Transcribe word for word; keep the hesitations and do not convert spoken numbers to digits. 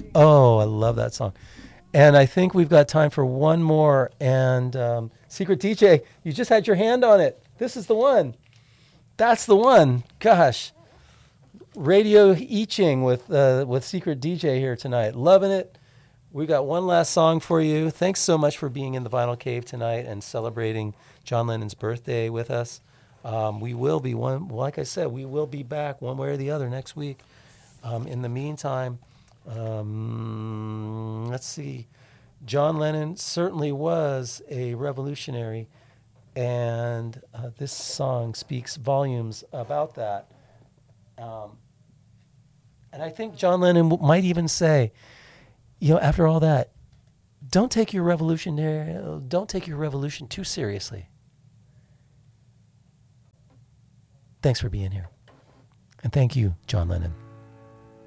Oh, I love that song. And I think we've got time for one more. And um, Secret D J, you just had your hand on it. This is the one. That's the one. Gosh, Radio I Ching with uh, with Secret D J here tonight. Loving it. We got one last song for you. Thanks so much for being in the Vinyl Cave tonight and celebrating John Lennon's birthday with us. Um, we will be one, like I said, we will be back one way or the other next week. Um, in the meantime, um, let's see. John Lennon certainly was a revolutionary, and uh, this song speaks volumes about that. Um, and I think John Lennon w- might even say, you know, after all that, don't take your revolutionary, don't take your revolution too seriously. Thanks for being here. And thank you, John Lennon.